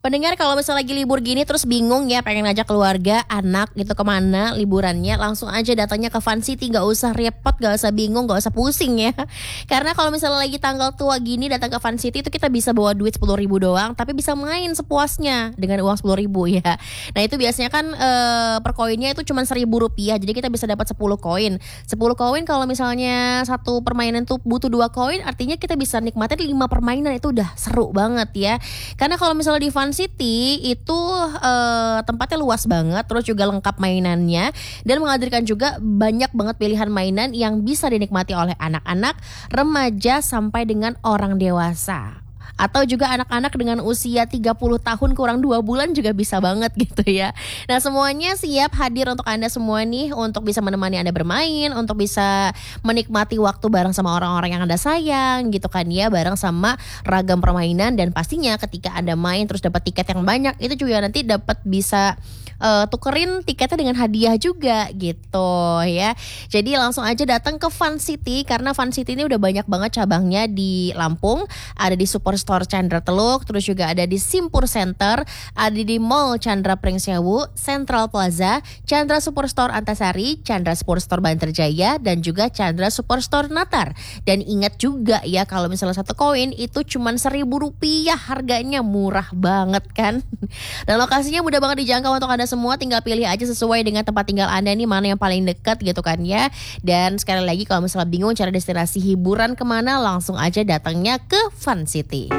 Pendengar kalau misalnya lagi libur gini terus bingung ya pengen ngajak keluarga, anak gitu kemana liburannya, langsung aja datangnya ke Fun City, gak usah repot, gak usah bingung, gak usah pusing ya. Karena kalau misalnya lagi tanggal tua gini datang ke Fun City itu kita bisa bawa duit 10.000 doang, tapi bisa main sepuasnya dengan uang 10.000 ya. Nah itu biasanya kan per koinnya itu cuma Rp1.000, jadi kita bisa dapat 10 koin. 10 koin kalau misalnya satu permainan tuh butuh 2 koin, artinya kita bisa nikmatin 5 permainan, itu udah seru banget ya. Karena kalau misalnya di Fun City itu tempatnya luas banget, terus juga lengkap mainannya dan menghadirkan juga banyak banget pilihan mainan yang bisa dinikmati oleh anak-anak, remaja sampai dengan orang dewasa. Atau juga anak-anak dengan usia 30 tahun kurang 2 bulan juga bisa banget gitu ya. Nah semuanya siap hadir untuk Anda semua nih, untuk bisa menemani Anda bermain, untuk bisa menikmati waktu bareng sama orang-orang yang Anda sayang gitu kan ya, bareng sama ragam permainan. Dan pastinya ketika Anda main terus dapat tiket yang banyak, itu juga nanti dapat bisa tukerin tiketnya dengan hadiah juga gitu ya. Jadi langsung aja datang ke Fun City, karena Fun City ini udah banyak banget cabangnya di Lampung. Ada di Superstore Chandra Teluk, terus juga ada di Simpur Center, ada di Mall Chandra Pringsewu, Central Plaza, Chandra Superstore Antasari, Chandra Superstore Banterjaya, dan juga Chandra Superstore Natar. Dan ingat juga ya, kalau misalnya satu koin itu cuma Rp1.000, harganya murah banget kan. Dan lokasinya mudah banget dijangkau untuk Anda semua, tinggal pilih aja sesuai dengan tempat tinggal Anda nih mana yang paling dekat gitu kan ya. Dan sekali lagi kalau misalnya bingung cara destinasi hiburan kemana, langsung aja datangnya ke Fun City.